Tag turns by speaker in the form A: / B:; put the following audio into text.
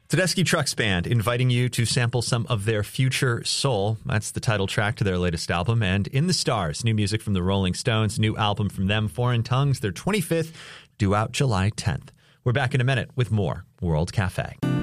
A: Tedeschi Trucks Band inviting you to sample some of their Future Soul. That's the title track to their latest album. And In the Stars, new music from the Rolling Stones, new album from them, Foreign Tongues, their 25th, due out July 10th. We're back in a minute with more World Cafe.